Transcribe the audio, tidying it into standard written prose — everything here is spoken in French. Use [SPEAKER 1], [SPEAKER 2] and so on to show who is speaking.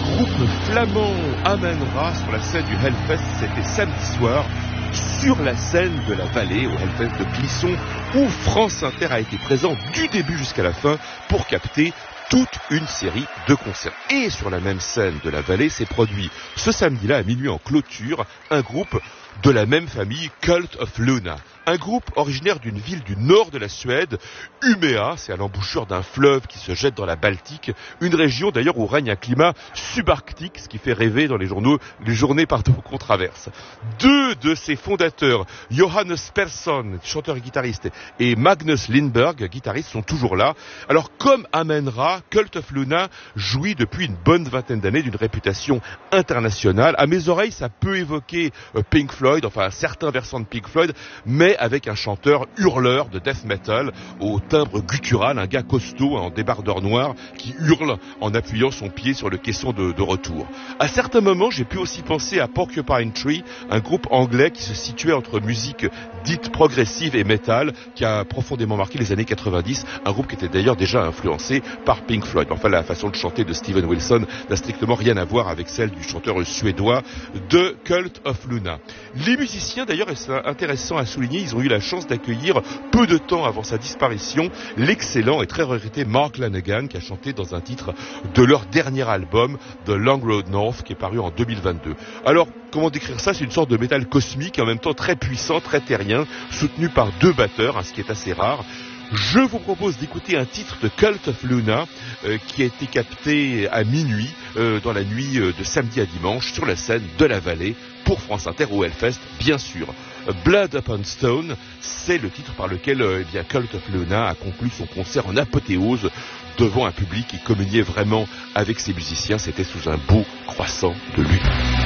[SPEAKER 1] groupe flamand Amen-Ra sur la scène du Hellfest, c'était samedi soir, sur la scène de la Vallée, au Hellfest de Clisson, où France Inter a été présent du début jusqu'à la fin pour capter toute une série de concerts. Et sur la même scène de la Vallée s'est produit ce samedi-là à minuit en clôture un groupe de la même famille, Cult of Luna. Un groupe originaire d'une ville du nord de la Suède, Umeå, c'est à l'embouchure d'un fleuve qui se jette dans la Baltique, une région d'ailleurs où règne un climat subarctique, ce qui fait rêver dans les journées qu'on traverse. Deux de ses fondateurs, Johannes Persson, chanteur et guitariste, et Magnus Lindberg, guitariste, sont toujours là. Alors comme Amen-Ra, Cult of Luna jouit depuis une bonne vingtaine d'années d'une réputation internationale. À mes oreilles, ça peut évoquer Pink Floyd, enfin certains versants de Pink Floyd, mais avec un chanteur hurleur de death metal au timbre guttural, un gars costaud en débardeur noir qui hurle en appuyant son pied sur le caisson de retour. À certains moments, j'ai pu aussi penser à Porcupine Tree, un groupe anglais qui se situait entre musique dite progressive et metal, qui a profondément marqué les années 90, un groupe qui était d'ailleurs déjà influencé par Pink Floyd. Enfin, la façon de chanter de Steven Wilson n'a strictement rien à voir avec celle du chanteur suédois de Cult of Luna. Les musiciens, d'ailleurs, et c'est intéressant à souligner, ils ont eu la chance d'accueillir, peu de temps avant sa disparition, l'excellent et très regretté Mark Lanegan, qui a chanté dans un titre de leur dernier album, The Long Road North, qui est paru en 2022. Alors, comment décrire ça? C'est une sorte de métal cosmique, et en même temps très puissant, très terrien, soutenu par deux batteurs, ce qui est assez rare. Je vous propose d'écouter un titre de Cult of Luna qui a été capté à minuit, dans la nuit de samedi à dimanche, sur la scène de la Vallée, pour France Inter au Hellfest, bien sûr. Blood Upon Stone, c'est le titre par lequel Cult of Luna a conclu son concert en apothéose devant un public qui communiait vraiment avec ses musiciens. C'était sous un beau croissant de lune.